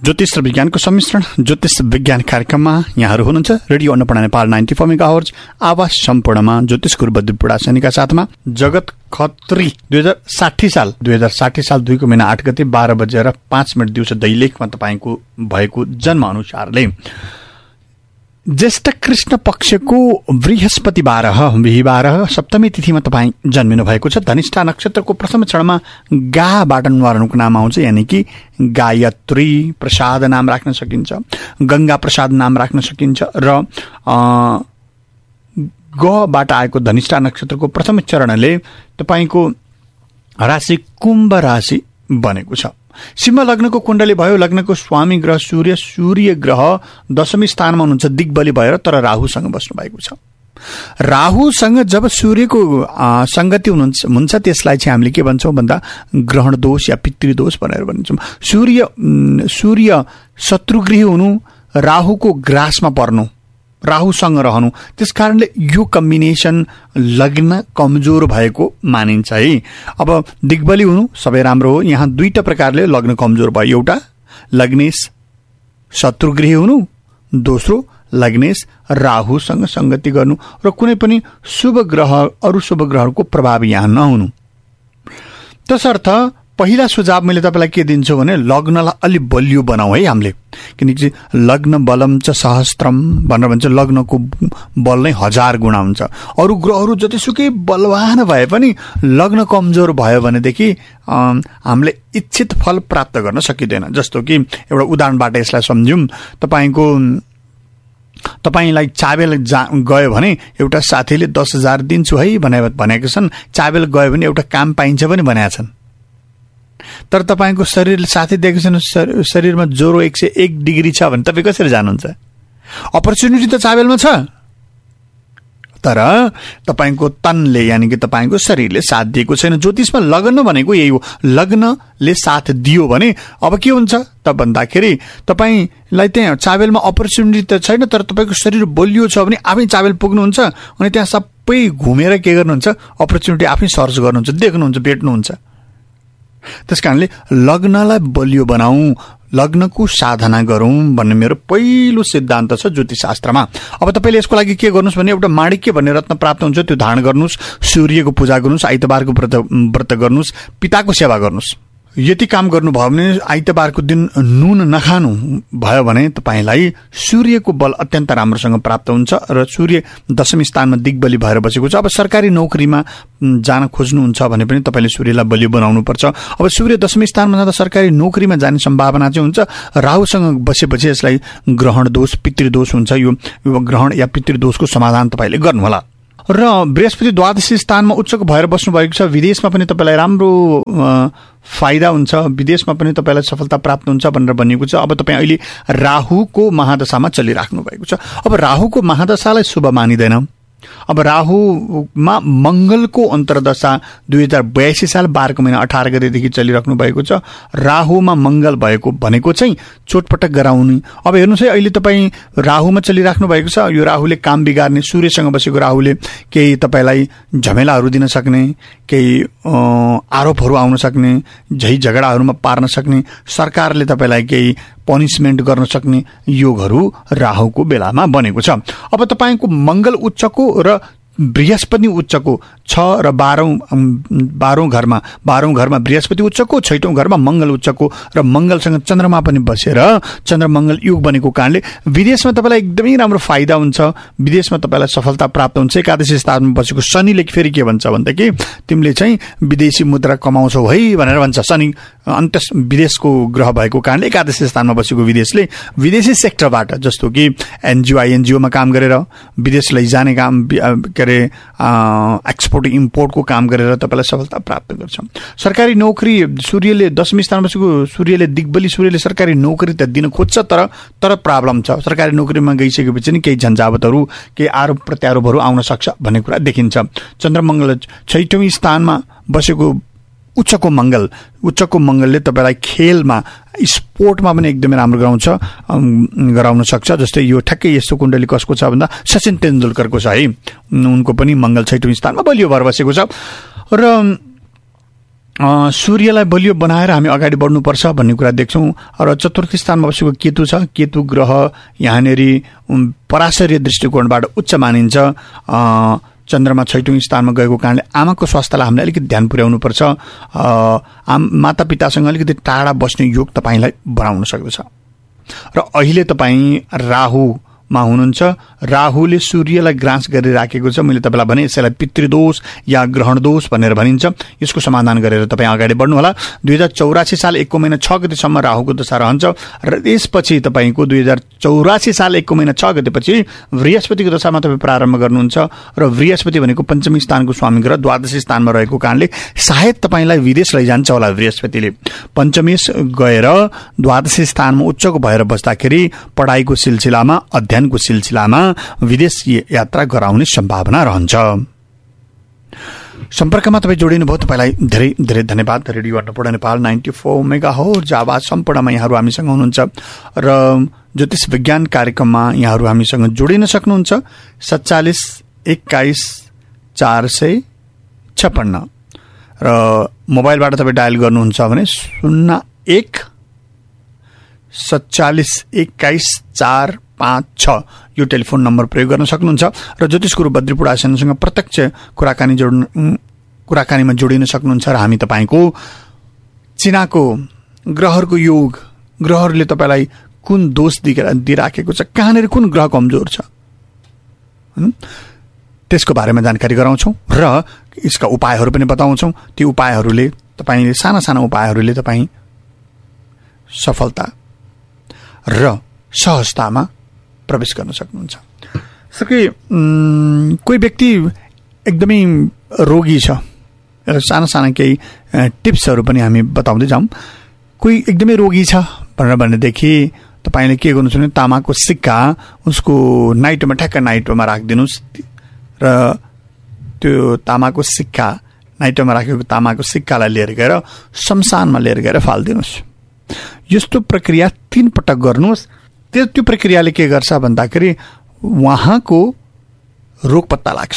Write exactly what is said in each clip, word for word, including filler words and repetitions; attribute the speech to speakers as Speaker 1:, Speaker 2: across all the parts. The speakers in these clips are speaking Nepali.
Speaker 1: ज्योतिष र विज्ञानको सम्मिश्रण ज्योतिष विज्ञान कार्यक्रममा यहाँहरू हुनुहुन्छ। Radio Annapurna Nepal ninety four megahertz आवाज सम्पूर्णमा ज्योतिष गुरु बद्री पुडासनीका साथमा जगत खत्री दुई हजार साठी साल दुई हजार साठी साल दुईको महिना आठ गते बाह्र बजेर पाँच मिनट दिउँसो दैलेखमा तपाईँको भएको जन्म अनुसारले ज्येष्ठ कृष्ण पक्षको बृहस्पतिबार बिहिबार सप्तमी तिथिमा तपाईँ जन्मिनु भएको छ। धनिष्ठा नक्षत्रको प्रथम क्षणमा गाबाट निवारणको नाम आउँछ, यानि कि गायत्री प्रसाद नाम राख्न सकिन्छ, गंगा प्रसाद नाम राख्न सकिन्छ र गबाट आएको धनिष्ठा नक्षत्रको प्रथम चरणले तपाईँको राशि कुम्भ राशि बनेको छ। सिंह लग्नको कुण्डली भयो। लग्नको स्वामी ग्रह सूर्य सूर्य ग्रह दशमी स्थानमा हुनुहुन्छ दिग्बली भएर, तर राहुसँग बस्नु भएको छ। राहुसँग जब सूर्यको संगति हुन्छ त्यसलाई चाहिँ हामीले के भन्छौँ भन्दा ग्रहण दोष या पितृदोष भनेर भन्छौँ। सूर्य सूर्य शत्रुगृही हुनु, राहुको ग्रासमा पर्नु, राहुसँग रहनु, त्यसकारणले यो कम्बिनेसन लग्न कमजोर भएको मानिन्छ है। अब दिग्बली हुनु सबै राम्रो हो। यहाँ दुईटा प्रकारले लग्न कमजोर भयो। एउटा लग्नेश शत्रुगृही हुनु, दोस्रो लग्नेश राहुसँग संगति गर्नु र कुनै पनि शुभ ग्रह अरू शुभ ग्रहको प्रभाव यहाँ नहुनु। तसर्थ पहिला सुझाव मैले तपाईँलाई के दिन्छु भने लग्नलाई अलि बलियो बनाऊ है हामीले, किनकि लग्न बलम च सहस्त्रम भनेर भन्छ। लग्नको बल नै हजार गुणा हुन्छ। अरू ग्रहहरू जतिसुकै बलवान भए पनि लग्न कमजोर भयो भनेदेखि हामीले इच्छित फल प्राप्त गर्न सकिँदैन। जस्तो कि एउटा उदाहरणबाट यसलाई सम्झौँ। तपाईँको तपाईँलाई चाबेल जा गयो भने एउटा साथीले दस हजार दिन्छु है भने भनेका छन्। चाबेल गयो भने एउटा काम पाइन्छ पनि भनेका छन्, तर तपाईँको शरीर साथी दिएको छैन, शरीरमा ज्वरो एक सय एक डिग्री छ भने तपाईँ कसरी जानुहुन्छ? अपर्च्युनिटी त चाबेलमा छ, तर तपाईँको तनले यानि कि तपाईँको शरीरले साथ दिएको छैन। ज्योतिषमा लग्न भनेको यही हो। लग्नले साथ दियो भने अब के हुन्छ त भन्दाखेरि तपाईँलाई त्यहाँ चाबेलमा अपर्च्युनिटी त छैन, तर तपाईँको शरीर बलियो छ भने आफै चाबेल पुग्नुहुन्छ अनि त्यहाँ सबै घुमेर के गर्नुहुन्छ, अपर्च्युनिटी आफै सर्च गर्नुहुन्छ, देख्नुहुन्छ, भेट्नुहुन्छ। त्यसकारणले लग्नलाई बलियो बनाऊ, लग्नको साधना गरौँ भन्ने मेरो पहिलो सिद्धान्त छ ज्योतिषशास्त्रमा। अब तपाईँले यसको लागि के गर्नुहोस् भने एउटा माणिक्य भन्ने रत्न प्राप्त हुन्छ, त्यो धारण गर्नुहोस्, सूर्यको पूजा गर्नुहोस्, आइतबारको व्रत व्रत गर्नुहोस्, पिताको सेवा गर्नुहोस्। यति काम गर्नुभयो भने आइतबारको दिन नुन नखानु भयो भने तपाईँलाई सूर्यको बल अत्यन्त राम्रोसँग प्राप्त हुन्छ र सूर्य दशमी स्थानमा दिग्बली भएर बसेको छ। अब सरकारी नोकरीमा जान खोज्नुहुन्छ भने पनि तपाईँले सूर्यलाई बलियो बनाउनुपर्छ। अब सूर्य दशमी स्थानमा जाँदा सरकारी नोकरीमा जाने सम्भावना चाहिँ हुन्छ। राहुसँग बसेपछि यसलाई ग्रहण दोष पितृदोष हुन्छ। यो ग्रहण या पितृदोषको समाधान तपाईँले गर्नुहोला। र बृहस्पति द्वादशी स्थानमा उच्चको भएर बस्नुभएको छ। विदेशमा पनि तपाईँलाई राम्रो फाइदा हुन्छ, विदेशमा पनि तपाईँलाई सफलता प्राप्त हुन्छ भनेर भनिएको छ। अब तपाईँ अहिले राहुको महादशामा चलिराख्नु भएको छ। अब राहुको महादशालाई शुभ मानिँदैन। अब राहुमा मंगलको अन्तर्दशा दुई हजार बयासी साल बाह्रको महिना अठार गतेदेखि चलिराख्नु भएको छ। राहुमा मंगल भएको भनेको चाहिँ चोटपटक गराउने। अब हेर्नुहोस् है, अहिले तपाईँ राहुमा चलिराख्नु भएको छ। यो राहुले काम बिगार्ने, सूर्यसँग बसेको राहुले केही तपाईँलाई झमेलाहरू दिन सक्ने, केही आरोपहरू आउन सक्ने, झै झगडाहरूमा पार्न सक्ने, सरकारले तपाईँलाई केही पनिसमेन्ट गर्न सक्ने योगहरू राहुको बेलामा बनेको छ। अब तपाईँको मंगल उच्चको र बृहस्पति उच्चको छ र बाह्रौं बाह्रौं घरमा बाह्रौं घरमा बृहस्पति उच्चको, छैटौं घरमा मंगल उच्चको र मंगलसँग चन्द्रमा पनि बसेर चन्द्र मंगल युग बनेको कारणले विदेशमा तपाईँलाई एकदमै राम्रो फाइदा हुन्छ। विदेशमा तपाईँलाई सफलता प्राप्त हुन्छ। एकादशी स्थानमा बसेको शनिले फेरि के भन्छ भन्दाखेरि तिमीले चाहिँ विदेशी मुद्रा कमाउँछौ है भनेर भन्छ। शनि अन्त विदेशको ग्रह भएको कारणले एकादशी स्थानमा बसेको विदेशले विदेशी सेक्टरबाट जस्तो कि एनजिओ आइएनजिओमा काम गरेर विदेश लैजाने काम के अरे एक्सपोर्ट इम्पोर्टको काम गरेर तपाईँलाई सफलता प्राप्त गर्छ। सरकारी नोकरी सूर्यले दशमी स्थानमा बसेको सूर्यले दिग्बली सूर्यले सरकारी नोकरी त दिन खोज्छ, तर तर प्रब्लम छ। सरकारी नोकरीमा गइसकेपछि नि केही झन्झावटहरू केही आरोप प्रत्यारोपहरू आउन सक्छ भन्ने कुरा देखिन्छ। चन्द्रमङ्गल छैटौं स्थानमा बसेको उच्चको मंगल उच्चको मंगलले तपाईँलाई खेलमा स्पोर्टमा पनि एकदमै राम्रो गराउँछ गराउन सक्छ। जस्तै यो ठ्याक्कै यस्तो कुण्डली कसको छ भन्दा सचिन तेन्दुलकरको छ है। उनको पनि मंगल छैटौं स्थानमा बलियो भएर बसेको छ र सूर्यलाई बलियो बनाएर हामी अगाडि बढ्नुपर्छ भन्ने कुरा देख्छौँ। र चतुर्थ स्थानमा बसेको केतु छ। केतु ग्रह यहाँनिर पराशरीय दृष्टिकोणबाट उच्च मानिन्छ। चन्द्रमा छैटौँ स्थानमा गएको कारणले आमाको स्वास्थ्यलाई हामीले अलिकति ध्यान पुर्याउनुपर्छ। आम मातापितासँग अलिकति टाढा बस्ने योग तपाईँलाई बनाउन सक्दछ। र अहिले तपाईँ राहुमा हुनुहुन्छ। राहुले सूर्यलाई ग्रास गरिराखेको छ। मैले तपाईँलाई भने यसैलाई पितृदोष या ग्रहण दोष भनेर भनिन्छ। यसको समाधान गरेर तपाईँ अगाडि बढ्नुहोला। दुई हजार चौरासी साल एकको महिना छ गतिसम्म राहुको दशा रहन्छ र त्यसपछि तपाईँको दुई हजार चौरासी साल एकको महिना छ गतेपछि बृहस्पतिको दशामा तपाईँ प्रारम्भ गर्नुहुन्छ। र बृहस्पति भनेको पञ्चमी स्थानको स्वामी ग्रह द्वादशी स्थानमा रहेको कारणले सायद तपाईँलाई विदेश लैजान्छ होला। बृहस्पतिले पञ्चमेश गएर द्वादशी स्थानमा उच्चको भएर बस्दाखेरि पढाइको सिलसिलामा अध्ययनको सिलसिलामा विदेश यात्रा गराउने सम्भावना रहन्छ। सम्पर्कमा तपाईँ जोडिनु भयो, तपाईँलाई धेरै धेरै धन्यवाद। Radio Annapurna Nepal ninety four mega hertz आवाज सम्पूर्णमा यहाँहरू हामीसँग हुनुहुन्छ र ज्योतिष विज्ञान कार्यक्रममा यहाँहरू हामीसँग जोडिन सक्नुहुन्छ। सत्तालिस एक्काइस चार सय छप्पन्न र मोबाइलबाट तपाईँ डायल गर्नुहुन्छ भने शून्य एक सत्तालिस एक्काइस चार पाँच छ यो टेलिफोन नम्बर प्रयोग गर्न सक्नुहुन्छ। र ज्योतिष गुरु बद्रीपुडासेनसँग प्रत्यक्ष कुराकानी जोड्नु कुराकानीमा जोडिन सक्नुहुन्छ। र हामी तपाईँको चिनाको ग्रहहरूको योग, ग्रहहरूले तपाईँलाई कुन दोष दि दिइराखेको छ, कहाँनिर कुन ग्रह कमजोर छ, त्यसको बारेमा जानकारी गराउँछौँ र यसका उपायहरू पनि बताउँछौँ। ती उपायहरूले तपाईँले साना साना उपायहरूले तपाईँ सफलता र सहजतामा प्रवेश गर्न सक्नुहुन्छ। सके कोही व्यक्ति एकदमै रोगी छ, साना साना केही टिप्सहरू पनि हामी बताउँदै जाउँ। कोही एकदमै रोगी छ भनेर भनेदेखि तपाईँले के गर्नुहोस् भने तामाको सिक्का उसको नाइटोमा ठ्याक्क नाइटोमा राखिदिनुहोस् र त्यो तामाको सिक्का नाइटोमा राखेको तामाको सिक्कालाई लिएर गएर शमशानमा लिएर गएर फालिदिनुहोस्। यस्तो प्रक्रिया तीन पटक गर्नुहोस्। त्यो त्यो प्रक्रियाले के गर्छ भन्दाखेरि उहाँको रोग पत्ता लाग्छ।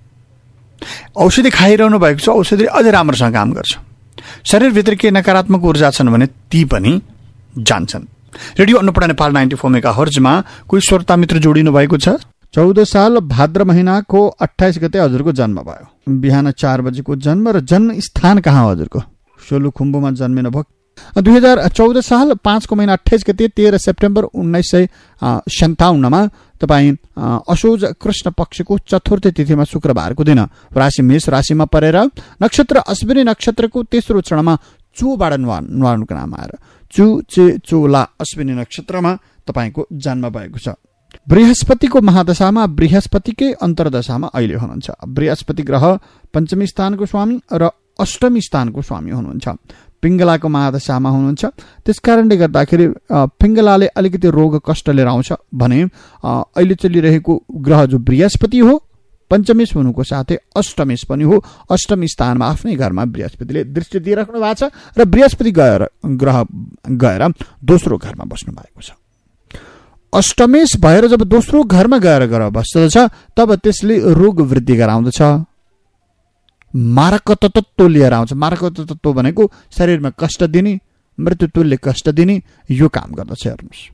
Speaker 1: औषधि खाइरहनु भएको छ, औषधि अझै राम्रोसँग काम गर्छ। शरीरभित्र के नकारात्मक ऊर्जा छन् भने ती पनि जान्छन्। Radio Annapurna Nepal ninety four mega हर्जमा कोही श्रोता मित्र जोडिनु भएको छ। चौध साल भाद्र महिनाको अट्ठाइस गते हजुरको जन्म भयो। बिहान चार बजेको जन्म र जन्म स्थान कहाँ हो हजुरको? सोलुखुम्बुमा जन्मिनु भयो। दुई हजार चौध साल पाँचको महिना अट्ठाइस गते तेह्र सेप्टेम्बर उन्नाइस सय सन्ताउन्नमा तपाईँ असोज कृष्ण पक्षको चतुर्थ तिथिमा शुक्रबारको दिन राशि मेष राशिमा परेर नक्षत्र अश्विनी नक्षत्रको तेस्रो चरणमा चोबाट नुहा नुहाउनुको नाम आएर चु चे चोला अश्विनी नक्षत्रमा तपाईँको जन्म भएको छ। बृहस्पतिको महादशामा बृहस्पतिकै अन्तर्दशामा अहिले हुनुहुन्छ। बृहस्पति ग्रह पञ्चमी स्थानको स्वामी र अष्टमी स्थानको स्वामी हुनुहुन्छ। पिङ्गलाको महादशामा हुनुहुन्छ। त्यस कारणले गर्दाखेरि पिङ्गलाले अलिकति रोग कष्ट लिएर आउँछ भने अहिले चलिरहेको ग्रह जो बृहस्पति हो पञ्चमेश हुनुको साथै अष्टमेश पनि हो। अष्टमी स्थानमा आफ्नै घरमा बृहस्पतिले दृष्टि दिइराख्नु भएको छ र बृहस्पति गएर ग्रह गएर दोस्रो घरमा बस्नु भएको छ। अष्टमेश भएर जब दोस्रो घरमा गएर ग्रह बस्दछ तब त्यसले रोग वृद्धि गराउँदछ। मारक तत्त्व लिएर आउँछ। मारक तत्त्व भनेको शरीरमा कष्ट दिने, मृत्यु तुल्य कष्ट दिने यो काम गर्दछ। हेर्नुहोस्,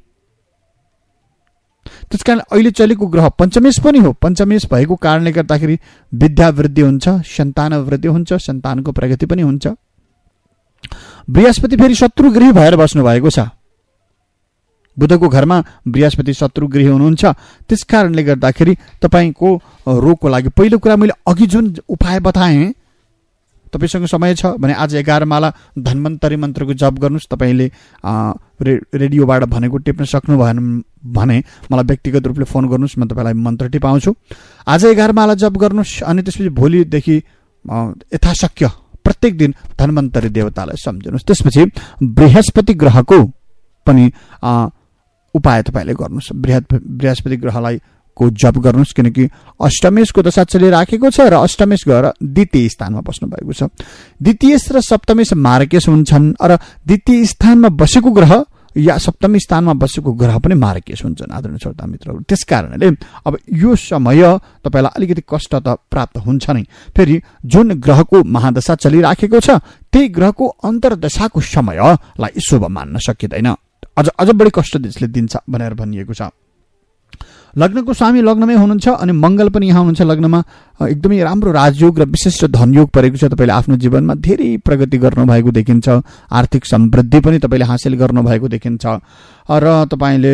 Speaker 1: त्यस कारण अहिले चलेको ग्रह पञ्चमेश पनि हो। पञ्चमेश भएको कारणले गर्दाखेरि विद्या वृद्धि हुन्छ, सन्तान वृद्धि हुन्छ, सन्तानको प्रगति पनि हुन्छ। बृहस्पति फेरि शत्रुगृही भएर बस्नु भएको छ। बुधको घरमा बृहस्पति शत्रुगृही हुनुहुन्छ। त्यस कारणले गर्दाखेरि तपाईँको रोगको लागि पहिलो कुरा मैले अघि जुन उपाय बताएँ, तपाईँसँग समय छ भने आज एघार माला धन्वन्तरी मन्त्रको जप गर्नुहोस्। तपाईँले रे रेडियोबाट भनेको टिप्न सक्नु भएन भने मलाई व्यक्तिगत रूपले फोन गर्नुहोस्, म तपाईँलाई मन्त्र टिपाउँछु। आज एघार माला जप गर्नुहोस् अनि त्यसपछि भोलिदेखि यथाशक्य प्रत्येक दिन धन्वन्तरी देवतालाई सम्झिनुहोस्। त्यसपछि बृहस्पति ग्रहको पनि उपाय तपाईँले गर्नुहोस्। बृहत् बृहस्पति ग्रहलाई को जप गर्नुहोस् किनकि अष्टमेशको दशा चलिराखेको छ र अष्टमेश गएर द्वितीय स्थानमा बस्नु भएको छ। द्वितीय र सप्तमेश मार्केश हुन्छन् र द्वितीय स्थानमा बसेको ग्रह या सप्तमी स्थानमा बसेको ग्रह पनि मार्गीय हुन्छन् आदरणीय श्रोता मित्रहरू। त्यस कारणले अब यो समय तपाईँलाई अलिकति कष्ट त प्राप्त हुन्छ नै। फेरि जुन ग्रहको महादशा चलिराखेको छ त्यही ग्रहको अन्तर्दशाको समयलाई शुभ मान्न सकिँदैन, अझ अझ बढी कष्ट त्यसले दिन्छ भनेर भनिएको छ। लग्नको स्वामी लग्नमै हुनुहुन्छ अनि मङ्गल पनि यहाँ हुनुहुन्छ लग्नमा। एकदमै राम्रो राजयोग र विशिष्ट धनयोग परेको छ। तपाईँले आफ्नो जीवनमा धेरै प्रगति गर्नुभएको देखिन्छ, आर्थिक समृद्धि पनि तपाईँले हासिल गर्नुभएको देखिन्छ। र तपाईँले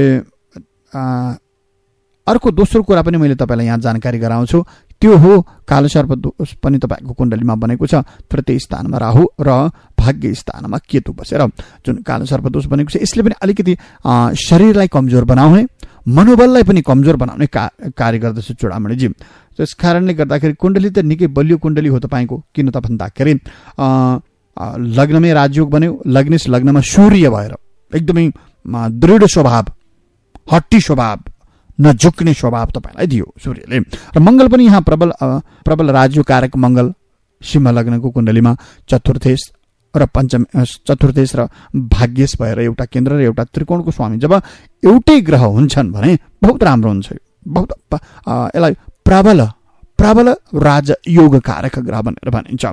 Speaker 1: अर्को दोस्रो कुरा पनि मैले तपाईँलाई यहाँ जानकारी गराउँछु, त्यो हो कालसर्प दोष पनि तपाईँको कुण्डलीमा बनेको छ। तृतीय स्थानमा राहु र भाग्य स्थानमा केतु बसेर जुन कालसर्प दोष बनेको छ यसले पनि अलिकति शरीरलाई कमजोर बनाउने, मनोबललाई पनि कमजोर बनाउने का कार्य गर्दछ चूडामणिजी। त्यस कारणले गर्दाखेरि कुण्डली त निकै बलियो कुण्डली हो तपाईँको। किन त भन्दाखेरि लग्नमै राजयोग बन्यो, लग्नेश लग्नमा सूर्य भएर एकदमै दृढ स्वभाव, हट्टी स्वभाव, नझुक्ने स्वभाव तपाईँलाई दियो सूर्यले। र मङ्गल पनि यहाँ प्रबल प्रबल राजयोग कारक मङ्गल सिंह लग्नको कुण्डलीमा चतुर्थेश र पञ्चम चतुर्थेश र भाग्येश भएर एउटा केन्द्र र एउटा त्रिकोणको स्वामी जब एउटै ग्रह हुन्छन् भने बहुत राम्रो हुन्छ। बहुत यसलाई प्रबल प्रबल राजयोग कारक ग्रह भनेर भनिन्छ।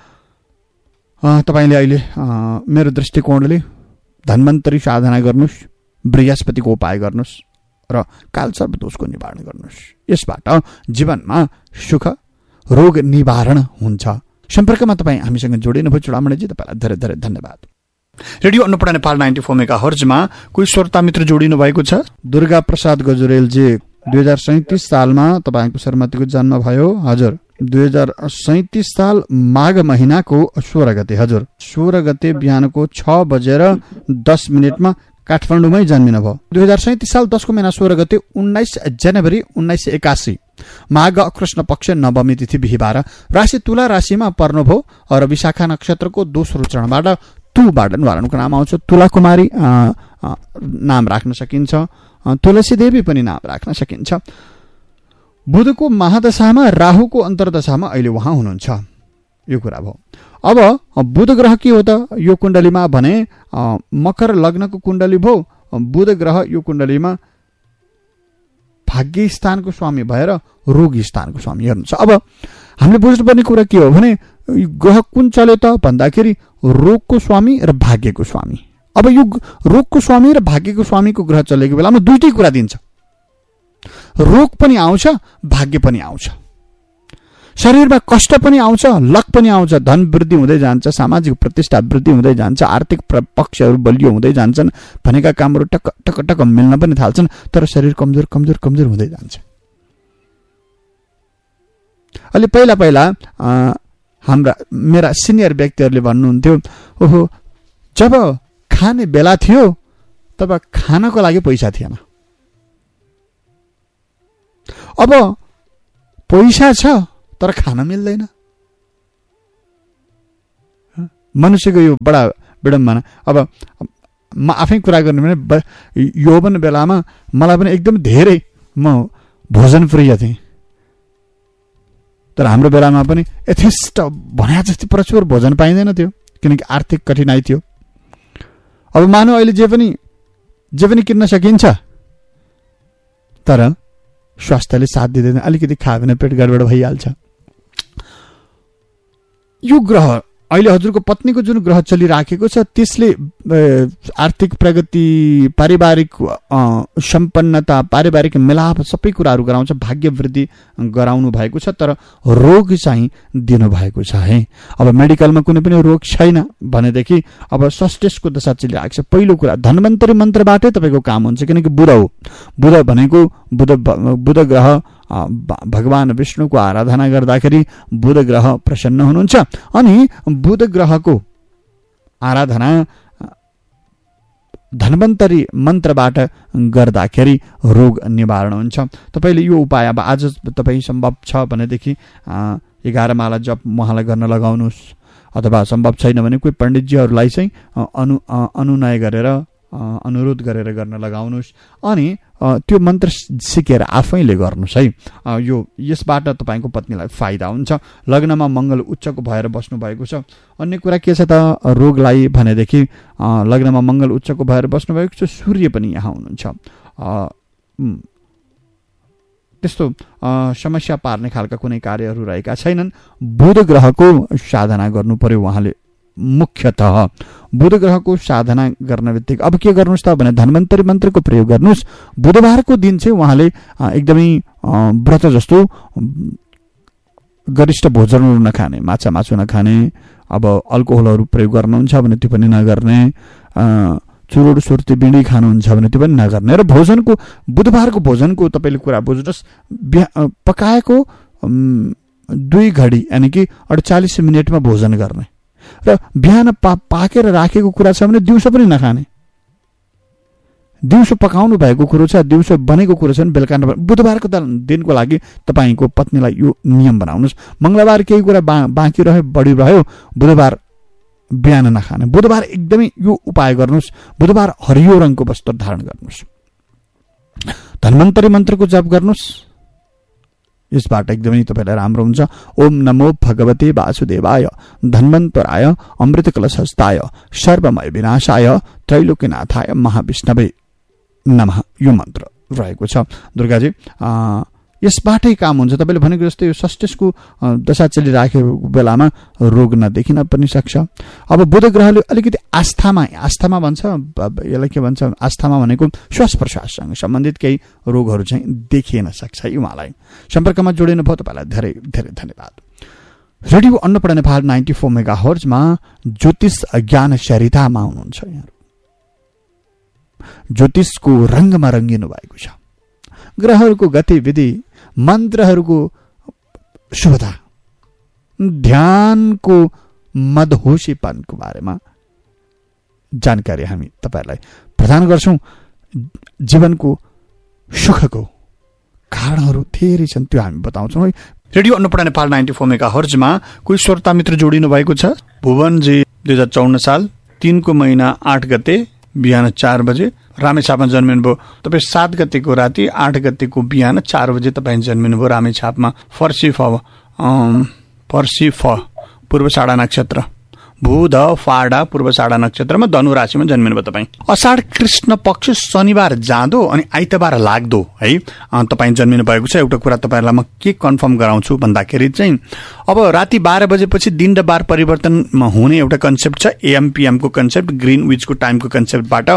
Speaker 1: तपाईँले अहिले मेरो दृष्टिकोणले धन्वन्तरी साधना गर्नुहोस्, बृहस्पतिको उपाय गर्नुहोस् र कालसर्प दोषको निवारण गर्नुहोस्। यसबाट जीवनमा सुख रोग निवारण हुन्छ। सम्पर्कमा तपाईँ हामीसँग जोडिनुभयो चूडामणिजी, तपाईँलाई धेरै धेरै धन्यवाद। Radio Annapurna Nepal ninety four mega हर्जमा कोही श्रोता मित्र जोडिनु भएको छ। दुर्गा प्रसाद गजुरेलजी, दुई हजार सैतिस सालमा तपाईँको श्रीमतीको जन्म भयो। हजुर, दुई हजार सैतिस साल माघ महिनाको सोह्र गते। हजुर, सोह्र गते बिहानको छ बजेर दस मिनटमा काठमाडौँमै जन्मिनु भयो। दुई हजार सैतिस साल दसको महिना सोह्र गते उन्नाइस जनवरी उन्नाइस सय एकासी माघ कृष्ण पक्ष नवमी तिथि बिहिबार राशि तुला राशिमा पर्नुभयो र विशाखा नक्षत्रको दोस्रो चरणबाट तुबाट निवारणको नाम आउँछ। तुला कुमारी नाम राख्न सकिन्छ, तुलसी देवी पनि नाम राख्न सकिन्छ। बुधको महादशामा राहुको अन्तर्दशामा अहिले उहाँ हुनुहुन्छ, यो कुरा भयो। अब बुध ग्रह के हो त यो कुण्डलीमा भने मकर लग्नको कुण्डली भयो। बुध ग्रह यो कुण्डलीमा भाग्य स्थानको स्वामी भएर रोग स्थानको स्वामी हेर्नुहुन्छ। अब हामीले बुझ्नुपर्ने कुरा के हो भने ग्रह कुन चल्यो त भन्दाखेरि रोगको स्वामी र भाग्यको स्वामी। अब यो रोगको स्वामी र भाग्यको स्वामीको ग्रह चलेको बेलामा दुईटै कुरा दिन्छ, रोग पनि आउँछ, भाग्य पनि आउँछ, शरीरमा कष्ट पनि आउँछ, लक पनि आउँछ, धन वृद्धि हुँदै जान्छ, सामाजिक प्रतिष्ठा वृद्धि हुँदै जान्छ, आर्थिक पक्षहरू बलियो हुँदै जान्छन्, भनेका कामहरू टक टक टक मिल्न पनि थाल्छन्, तर शरीर कमजोर कमजोर कमजोर हुँदै जान्छ। अलि पहिला पहिला हाम्रा मेरा सिनियर व्यक्तिहरूले भन्नुहुन्थ्यो, ओहो जब खाने बेला थियो तब खानको लागि पैसा थिएन, अब पैसा छ तर खान मिल्दैन। मनुष्यको यो बडा विडम्बना। अब म आफै कुरा गर्ने भने यौवन बेलामा मलाई पनि एकदम धेरै म भोजन प्रिय थिएँ, तर हाम्रो बेलामा पनि यथेष्ट भने जस्तै प्रचुर भोजन पाइँदैन थियो किनकि आर्थिक कठिनाइ थियो। अब मानव अहिले जे पनि जे पनि किन्न सकिन्छ, तर स्वास्थ्यले साथ दिँदैन, अलिकति खायो भने पेट गडबड भइहाल्छ। यो ग्रह अहिले हजुरको पत्नीको जुन ग्रह चलिराखेको छ त्यसले आर्थिक प्रगति, पारिवारिक सम्पन्नता, पारिवारिक मिलाप सबै कुराहरू गराउँछ, भाग्य वृद्धि गराउनु भएको छ, तर रोग चाहिँ दिनुभएको छ है। अब मेडिकलमा कुनै पनि रोग छैन भनेदेखि अब सस्टेसको दशा चलिरहेको छ। पहिलो कुरा धन्वन्तरी मन्त्रबाटै तपाईँको काम हुन्छ, किनकि बुध हो। बुध भनेको बुध बुध ग्रह भगवान विष्णुको आराधना गर्दाखेरि बुध ग्रह प्रसन्न हुनुहुन्छ अनि बुध ग्रहको आराधना धन्वन्तरी मन्त्रबाट गर्दाखेरि रोग निवारण हुन्छ। तपाईँले यो उपाय अब आज तपाईँ सम्भव छ भनेदेखि एघार माला जप उहाँलाई गर्न लगाउनुहोस्, अथवा सम्भव छैन भने कोही पण्डितजीहरूलाई चाहिँ अनु अनुनय गरेर अनुरोध गरेर गर्न लगाउनुहोस् अनि त्यो मन्त्र सिकेर आफैले गर्नुहोस् है। यो यसबाट तपाईँको पत्नीलाई फाइदा हुन्छ। लग्नमा मङ्गल उच्चको भएर बस्नु भएको छ। अन्य कुरा के छ त रोगलाई भनेदेखि लग्नमा मङ्गल उच्चको भएर बस्नु भएको छ, सूर्य पनि यहाँ हुनुहुन्छ। त्यस्तो समस्या पार्ने खालका कुनै कार्यहरू रहेका छैनन्। बुध ग्रहको साधना गर्नु पर्यो उहाँले। मुख्यतः बुध ग्रहको साधना गर्न बित्तिकै अब के गर्नुहोस् त भने धन्वन्तरी मन्त्रको प्रयोग गर्नुहोस्। बुधबारको दिन चाहिँ उहाँले एकदमै व्रत जस्तो गरिष्ठ भोजनहरू नखाने, माछा मासु नखाने, अब अल्कोहलहरू प्रयोग गर्नुहुन्छ भने त्यो पनि नगर्ने, चुरोट सुर्ती बिँडी खानुहुन्छ भने त्यो पनि नगर्ने र भोजनको बुधबारको भोजनको तपाईँले कुरा बुझ्नुहोस्। पकाएको दुई घडी यानि कि अडचालिस मिनटमा भोजन गर्ने र बिहान पा पाकेर राखेको कुरा छ भने दिउँसो पनि नखाने। दिउँसो पकाउनु भएको कुरो छ, दिउँसो बनेको कुरो छ भने बेलुका नबने। बुधबारको दिनको लागि तपाईँको पत्नीलाई यो नियम बनाउनुहोस्। मङ्गलबार केही कुरा बा बाँकी रह्यो, बढी रह्यो, बुधबार बिहान नखाने। बुधबार एकदमै यो उपाय गर्नुहोस्। बुधबार हरियो रङको वस्त्र धारण गर्नुहोस्। धन्वन्तरी मन्त्रको जप गर्नुहोस्। यसबाट एकदमै तपाईँलाई राम्रो हुन्छ। ओम नमो भगवते वासुदेवाय धन्वन्तराय अमृतकलशहस्ताय सर्वमय विनाशाय त्रैलोक्यनाथाय महाविष्णवे नमः यो मन्त्र रहेको छ। दुर्गाजी यसबाटै काम हुन्छ। तपाईँले भनेको जस्तै यो षष्ठीको दशा चलिराखेको बेलामा रोग नदेखिन पनि सक्छ। अब बुध ग्रहले अलिकति आस्थामा आस्थामा भन्छ, यसलाई के भन्छ, आस्थामा भनेको श्वास प्रश्वाससँग सम्बन्धित केही रोगहरू चाहिँ देखिन सक्छ। उहाँलाई सम्पर्कमा जोडिनु भयो, तपाईँलाई धेरै धेरै धन्यवाद। Radio Annapurna Nepal ninety four mega हर्जमा ज्योतिष ज्ञान सरितामा हुनुहुन्छ। यहाँहरू ज्योतिषको रङ्गमा रङ्गिनु भएको छ। ग्रहहरूको गतिविधि, मन्त्रहरूको शुभता, ध्यानको मदहोशीपनको बारेमा जानकारी हामी तपाईँहरूलाई प्रदान गर्छौँ। जीवनको सुखको कारणहरू धेरै छन्, त्यो हामी बताउँछौँ है। Radio Annapurna Nepal ninety four mega हर्जमा कोही श्रोता मित्र जोडिनु भएको छ। भुवनजी दुई हजार चौन्न साल तिनको महिना आठ गते बिहान चार बजे रामेछापमा जन्मिनुभयो। तपाईँ सात गतेको राति आठ गतेको बिहान चार बजे तपाईँ जन्मिनुभयो रामेछापमा। फर्सी फ फर्सी फ पूर्वषाढा नक्षत्र, भूध फाडा पूर्वषाढा नक्षत्रमा धनु राशिमा जन्मिनुभयो तपाईँ। अषाढ कृष्ण पक्ष शनिबार जाँदो अनि आइतबार लाग्दो है तपाईँ जन्मिनु भएको छ। एउटा कुरा तपाईँहरूलाई म के कन्फर्म गराउँछु भन्दाखेरि चाहिँ अब राति बाह्र बजेपछि दिन र बार परिवर्तनमा हुने एउटा कन्सेप्ट छ। एएमपिएमको कन्सेप्ट, ग्रिन विचको टाइमको कन्सेप्टबाट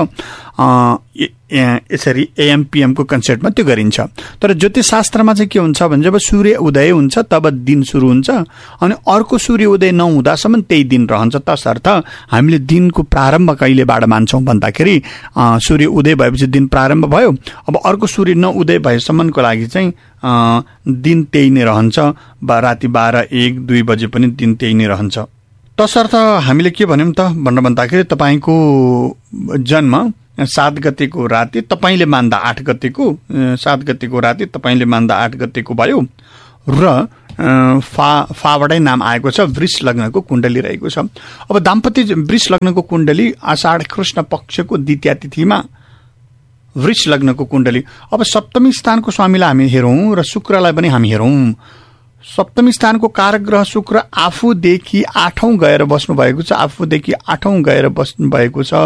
Speaker 1: यसरी एएमपिएमको कन्सेप्टमा त्यो गरिन्छ। तर ज्योतिष शास्त्रमा चाहिँ के हुन्छ भने जब सूर्य उदय हुन्छ तब दिन सुरु हुन्छ अनि अर्को सूर्य उदय नहुँदासम्म त्यही दिन रहन्छ। तसर्थ हामीले दिनको प्रारम्भ कहिलेबाट मान्छौँ भन्दाखेरि सूर्य उदय भएपछि दिन प्रारम्भ भयो। अब अर्को सूर्य नउदय भएसम्मको लागि चाहिँ दिन त्यही नै रहन्छ। राति बाह्र एक दुई बजे पनि दिन त्यही नै रहन्छ। तसर्थ हामीले के भन्यौँ त भनेर भन्दाखेरि तपाईँको जन्म सात गतेको राति तपाईँले मान्दा आठ गतेको सात गतेको राति तपाईँले मान्दा आठ गतेको भयो र फा फाबाटै नाम आएको छ। वृष लग्नको कुण्डली रहेको छ। अब दाम्पत्य वृष लग्नको कुण्डली आषाढ कृष्ण पक्षको द्वितीय तिथिमा वृष लग्नको कुण्डली। अब सप्तमी स्थानको स्वामीलाई हामी हेरौँ र शुक्रलाई पनि हामी हेरौँ। सप्तमी स्थानको कारक ग्रह शुक्र आफूदेखि आठौँ गएर बस्नु भएको छ। आफूदेखि आठौँ गएर बस्नु भएको छ।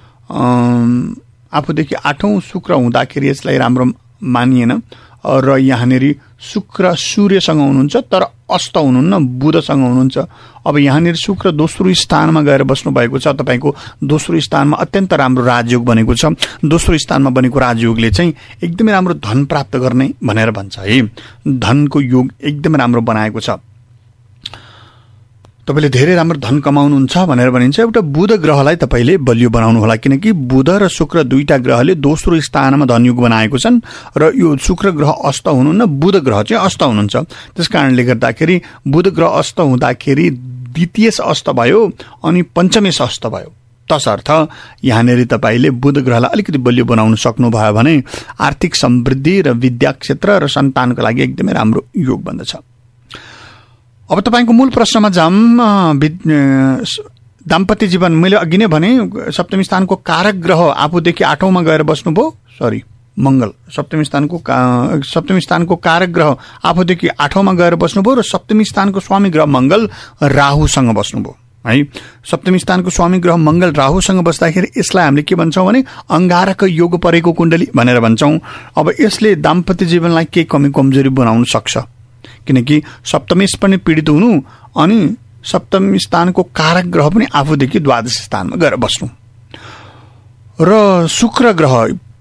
Speaker 1: आफूदेखि आठौँ शुक्र हुँदाखेरि यसलाई राम्रो मानिएन र यहाँनिर शुक्र सूर्यसँग हुनुहुन्छ तर अस्त हुनुहुन्न, बुधसँग हुनुहुन्छ। अब यहाँनिर शुक्र दोस्रो स्थानमा गएर बस्नु भएको छ। तपाईँको दोस्रो स्थानमा अत्यन्त राम्रो राजयोग बनेको छ। दोस्रो स्थानमा बनेको राजयोगले चाहिँ एकदमै राम्रो धन प्राप्त गर्ने भनेर भन्छ है। धनको योग एकदमै राम्रो बनाएको छ। तपाईँले धेरै राम्रो धन कमाउनुहुन्छ भनेर भनिन्छ। एउटा बुध ग्रहलाई तपाईँले बलियो बनाउनु होला किनकि बुध र शुक्र दुईटा ग्रहले दोस्रो स्थानमा धनयुग बनाएको छन् र यो शुक्र ग्रह अस्त हुनुहुन्न, बुध ग्रह चाहिँ अस्त हुनुहुन्छ। त्यस कारणले गर्दाखेरि बुध ग्रह अस्त हुँदाखेरि द्वितीय अस्त भयो अनि पञ्चमेश अस्त भयो। तसर्थ यहाँनिर तपाईँले बुध ग्रहलाई अलिकति बलियो बनाउन सक्नुभयो भने आर्थिक समृद्धि र विद्या क्षेत्र र सन्तानको लागि एकदमै राम्रो योग बन्दछ। अब तपाईँको मूल प्रश्नमा जाम। दाम्पत्य जीवन मैले अघि नै भने सप्तमी स्थानको कारक ग्रह आफूदेखि आठौँमा गएर बस्नुभयो सरी मङ्गल सप्तमी स्थानको सप्तमी स्थानको कारक ग्रह आफूदेखि आठौँमा गएर बस्नुभयो र सप्तमी स्थानको स्वामी ग्रह मङ्गल राहुसँग बस्नुभयो है। सप्तमी स्थानको स्वामी ग्रह मङ्गल राहुसँग बस्दाखेरि यसलाई हामीले के भन्छौँ भने अङ्गारक योग परेको कुण्डली भनेर भन्छौँ। अब यसले दाम्पत्य जीवनलाई केही कमी कमजोरी बनाउन सक्छ, किनकि सप्तमेश पनि पीडित हुनु अनि सप्तमी स्थानको कारक ग्रह पनि आफूदेखि द्वादश स्थानमा गएर बस्नु र शुक्र ग्रह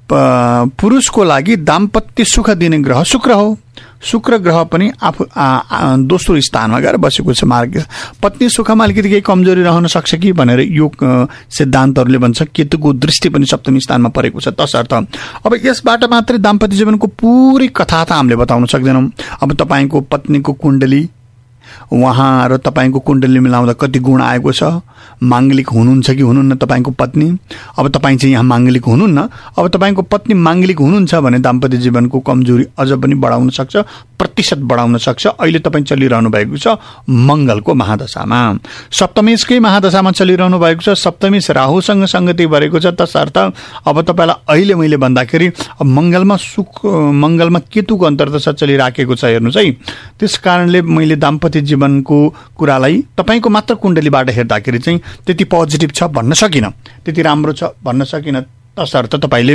Speaker 1: पुरुषको लागि दाम्पत्य सुख दिने ग्रह शुक्र हो। शुक्र ग्रह पनि आफू दोस्रो स्थानमा गएर बसेको छ मार्ग। पत्नी सुखमा अलिकति केही कमजोरी रहन सक्छ कि भनेर यो सिद्धान्तहरूले भन्छ। केतुको दृष्टि पनि सप्तमी स्थानमा परेको छ। तसर्थ अब यसबाट मात्रै दाम्पत्य जीवनको पुरै कथा त हामीले बताउन सक्दैनौँ। अब तपाईँको पत्नीको कुण्डली उहाँ र तपाईँको कुण्डली मिलाउँदा कति गुण आएको छ, माङ्गलिक हुनुहुन्छ कि हुनुहुन्न तपाईँको पत्नी। अब तपाईँ चाहिँ यहाँ माङ्गलिक हुनुहुन्न, अब तपाईँको पत्नी माङ्गलिक हुनुहुन्छ भने दाम्पत्य जीवनको कमजोरी अझ पनि बढाउन सक्छ, प्रतिशत बढाउन सक्छ। अहिले तपाईँ चलिरहनु भएको छ मङ्गलको महादशामा, सप्तमेशकै महादशामा चलिरहनु भएको छ। सप्तमेश राहुसँग सङ्गति भरेको छ। तसर्थ अब तपाईँलाई अहिले मैले भन्दाखेरि मङ्गलमा सुख मङ्गलमा केतुको अन्तर्दशा चलिराखेको छ हेर्नुहोस् है। त्यस कारणले मैले दाम्पत्य जीवनको कुरालाई तपाईँको मात्र कुण्डलीबाट हेर्दाखेरि चाहिँ त्यति पोजिटिभ छ भन्न सकिनँ, त्यति राम्रो छ भन्न सकिनँ। तसर्थ तपाईँले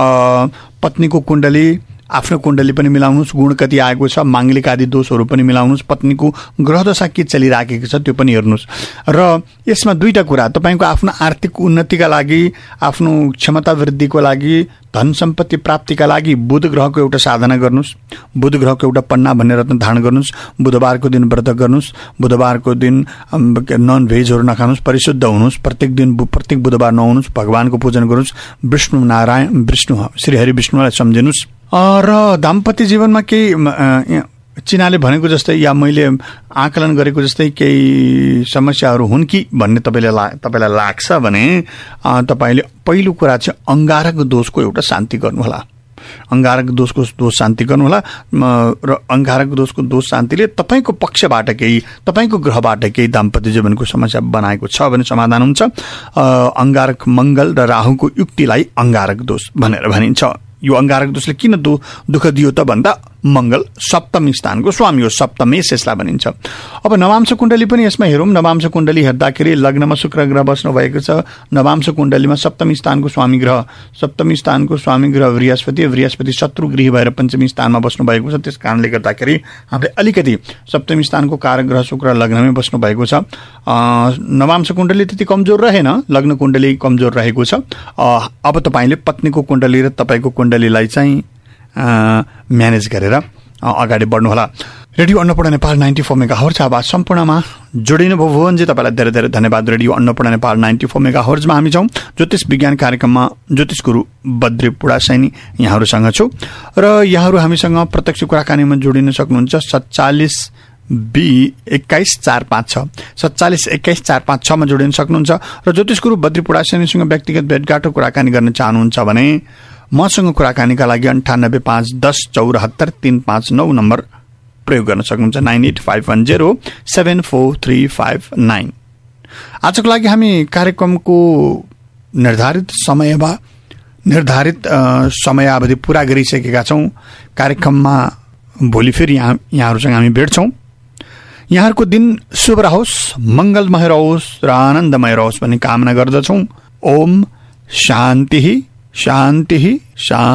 Speaker 1: पत्नीको कुण्डली आफ्नो कुण्डली पनि मिलाउनुहोस्, गुण कति आएको छ, माङ्गलिक आदि दोषहरू पनि मिलाउनुहोस्, पत्नीको ग्रहदशा के चलिराखेको छ त्यो पनि हेर्नुहोस्। र यसमा दुईवटा कुरा, तपाईँको आफ्नो आर्थिक उन्नतिका लागि, आफ्नो क्षमता वृद्धिको लागि, धन सम्पत्ति प्राप्तिका लागि बुध ग्रहको एउटा साधना गर्नुहोस्। बुध ग्रहको एउटा पन्ना भन्ने रत्न धारण गर्नुहोस्। बुधबारको दिन व्रत गर्नुहोस्। बुधबारको दिन नन भेजहरू नखानुहोस्, परिशुद्ध हुनुहोस्। प्रत्येक दिन प्रत्येक बुधबार नहुनुहोस्, भगवानको पूजन गर्नुहोस्। विष्णु नारायण विष्णु श्रीहरि विष्णुलाई सम्झिनुहोस्। र दाम्पत्य जीवनमा केही चिनाले भनेको जस्तै या मैले आकलन गरेको जस्तै केही समस्याहरू हुन् कि भन्ने तपाईँले ला तपाईँलाई लाग्छ भने तपाईँले पहिलो कुरा चाहिँ अङ्गारक दोषको एउटा शान्ति गर्नुहोला। अङ्गारक दोषको दोष शान्ति गर्नुहोला र अङ्गारक दोषको दोष शान्तिले तपाईँको पक्षबाट केही, तपाईँको ग्रहबाट केही दाम्पत्य जीवनको समस्या बनाएको छ भने समाधान हुन्छ। अङ्गारक मङ्गल र राहुको युक्तिलाई अङ्गारक दोष भनेर भनिन्छ। यो अङ्गारक दोषले किन दु दुःख दियो त भन्दा मङ्गल सप्तमी स्थानको स्वामी हो, सप्तमेश यसलाई भनिन्छ। अब नवांश कुण्डली पनि यसमा हेरौँ। नवांश कुण्डली हेर्दाखेरि लग्नमा शुक्र ग्रह बस्नु भएको छ। नवांश कुण्डलीमा सप्तमी स्थानको स्वामी ग्रह सप्तमी स्थानको स्वामी ग्रह बृहस्पति बृहस्पति शत्रु गृह भएर पञ्चमी स्थानमा बस्नु भएको छ। त्यस कारणले गर्दाखेरि हामीले अलिकति सप्तमी स्थानको कारक ग्रह शुक्र लग्नमै बस्नु भएको छ। नवांश कुण्डली त्यति कमजोर रहेन, लग्न कुण्डली कमजोर रहेको छ। अब तपाईँले पत्नीको कुण्डली र तपाईँको कुण्डलीलाई चाहिँ म्यानेज गरेर अगाडि बढ्नुहोला। Radio Annapurna Nepal ninety four mega hertz आवाज सम्पूर्णमा जोडिनु भयो भुवनजी, तपाईँलाई धेरै धेरै धन्यवाद। Radio Annapurna Nepal ninety four mega हर्जमा हामी छौँ। ज्योतिष विज्ञान कार्यक्रममा ज्योतिष गुरु बद्री पुडासैनी यहाँहरूसँग छु र यहाँहरू हामीसँग प्रत्यक्ष कुराकानीमा जोडिन सक्नुहुन्छ। सत्तालिस बी एक्काइस चार पाँच छ सत्तालिस एक्काइस चार पाँच छमा जोडिन सक्नुहुन्छ र ज्योतिष गुरु बद्री पुडासैनीसँग व्यक्तिगत भेटघाट कुराकानी गर्न चाहनुहुन्छ भने मसँग कुराकानीका लागि अन्ठानब्बे पाँच दस चौरात्तर तिन पाँच नौ नम्बर प्रयोग गर्न सक्नुहुन्छ। Nine at five one zero seven four three five nine. आजको लागि हामी कार्यक्रमको निर्धारित समयमा निर्धारित समयावधि पुरा गरिसकेका छौँ। कार्यक्रममा भोलि फेरि यहाँ यहाँहरूसँग हामी भेट्छौँ। यहाँहरूको दिन शुभ रहोस्, मङ्गलमय रहोस् र आनन्दमय रहोस् भन्ने कामना गर्दछौँ। ओम शान्ति शान्ति शान्ति।